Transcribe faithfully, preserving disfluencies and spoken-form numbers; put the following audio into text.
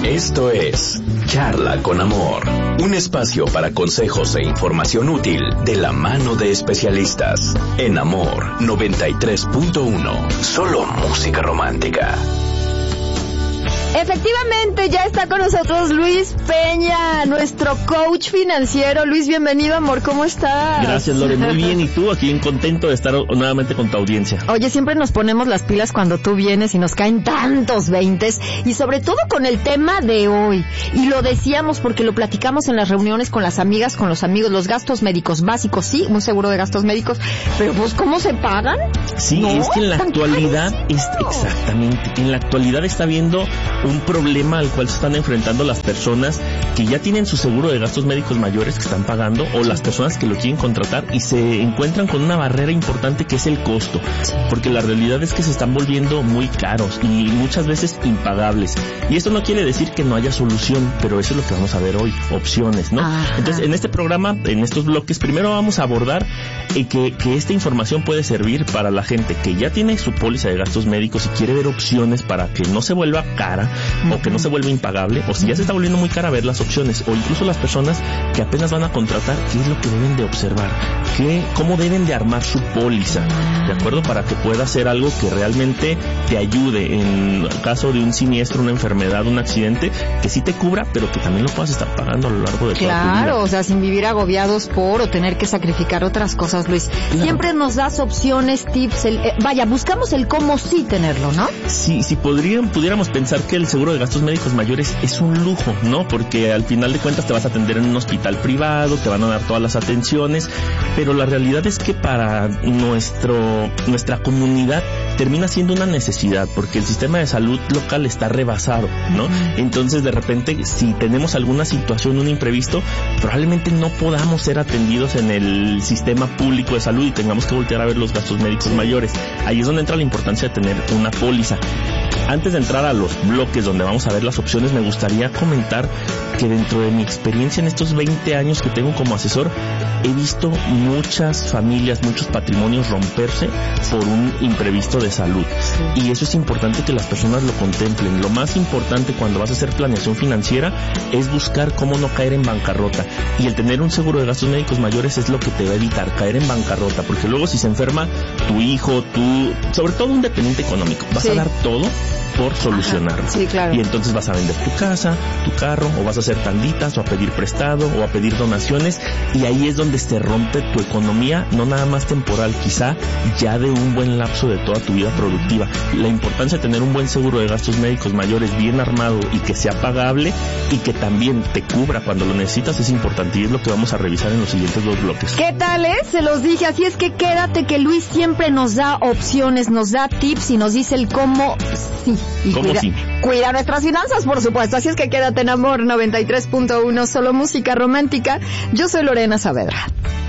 Esto es Charla con Amor, un espacio para consejos e información útil de la mano de especialistas. En Amor noventa y tres punto uno, solo música romántica. Efectivamente, ya está con nosotros Luis Peña, nuestro coach financiero. Luis, bienvenido, amor, ¿cómo estás? Gracias, Lore, muy bien. Y tú, aquí bien contento de estar nuevamente con tu audiencia. Oye, siempre nos ponemos las pilas cuando tú vienes y nos caen tantos veintes, y sobre todo con el tema de hoy. Y lo decíamos porque lo platicamos en las reuniones con las amigas, con los amigos, los gastos médicos básicos, sí, un seguro de gastos médicos, pero pues, ¿cómo se pagan? Sí, ¿no? Es que en la actualidad, es, exactamente, en la actualidad está habiendo un problema al cual se están enfrentando las personas que ya tienen su seguro de gastos médicos mayores que están pagando, o las personas que lo quieren contratar y se encuentran con una barrera importante que es el costo, porque la realidad es que se están volviendo muy caros y muchas veces impagables, y esto no quiere decir que no haya solución, pero eso es lo que vamos a ver hoy, opciones, ¿no? Ajá. Entonces, en este programa, en estos bloques, primero vamos a abordar eh, que, que esta información puede servir para la gente que ya tiene su póliza de gastos médicos y quiere ver opciones para que no se vuelva cara, o que no se vuelve impagable, o si ya se está volviendo muy cara, ver las opciones, o incluso las personas que apenas van a contratar, qué es lo que deben de observar, qué, cómo deben de armar su póliza, ¿de acuerdo? Para que pueda ser algo que realmente te ayude en caso de un siniestro, una enfermedad, un accidente, que sí te cubra, pero que también lo puedas estar pagando a lo largo de toda tu vida. Claro, o sea, sin vivir agobiados por o tener que sacrificar otras cosas, Luis. Claro. Siempre nos das opciones, tips, el, eh, vaya, buscamos el cómo sí tenerlo, ¿no? Sí, si podrían, pudiéramos pensar que el seguro de gastos médicos mayores es un lujo, ¿no? Porque al final de cuentas te vas a atender en un hospital privado, te van a dar todas las atenciones, pero la realidad es que para nuestro nuestra comunidad termina siendo una necesidad, porque el sistema de salud local está rebasado, ¿no? Entonces, de repente, si tenemos alguna situación, un imprevisto, probablemente no podamos ser atendidos en el sistema público de salud y tengamos que voltear a ver los gastos médicos mayores. Ahí es donde entra la importancia de tener una póliza. Antes de entrar a los bloques donde vamos a ver las opciones, me gustaría comentar que dentro de mi experiencia en estos veinte años que tengo como asesor, he visto muchas familias, muchos patrimonios romperse por un imprevisto de salud. Sí. Y eso es importante que las personas lo contemplen. Lo más importante cuando vas a hacer planeación financiera es buscar cómo no caer en bancarrota. Y el tener un seguro de gastos médicos mayores es lo que te va a evitar caer en bancarrota, porque luego si se enferma tu hijo, tú, sobre todo un dependiente económico, vas sí. a dar todo por solucionarlo. Sí, claro. Y entonces vas a vender tu casa, tu carro, o vas a hacer tanditas, o a pedir prestado, o a pedir donaciones, y ahí es donde se rompe tu economía, no nada más temporal, quizá ya de un buen lapso de toda tu vida productiva. La importancia de tener un buen seguro de gastos médicos mayores bien armado y que sea pagable y que también te cubra cuando lo necesitas es importante, y es lo que vamos a revisar en los siguientes dos bloques. ¿Qué tal, eh? Se los dije, así es que quédate, que Luis siempre nos da opciones, nos da tips y nos dice el cómo sí. Y ¿Cómo cuida, sí? cuida nuestras finanzas, por supuesto. Así es que quédate en Amor noventa y tres punto uno, solo música romántica. Yo soy Lorena Saavedra.